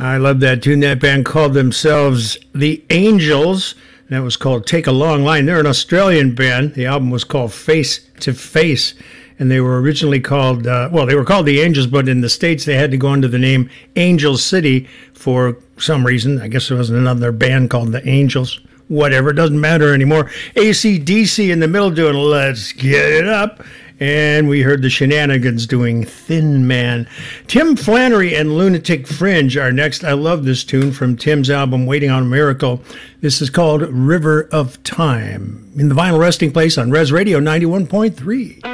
I love that tune. That band called themselves The Angels. That was called Take a Long Line. They're an Australian band. The album was called Face to Face. And they were originally called, they were called The Angels, but in the States they had to go under the name Angel City for some reason. I guess there was another band called The Angels. Whatever, it doesn't matter anymore. AC/DC in the middle doing Let's Get It Up. And we heard the Shenanigans doing Thin Man. Tim Flannery and Lunatic Fringe are next. I love this tune from Tim's album, Waiting on a Miracle. This is called River of Time. In the Vinyl Resting Place on Res Radio 91.3.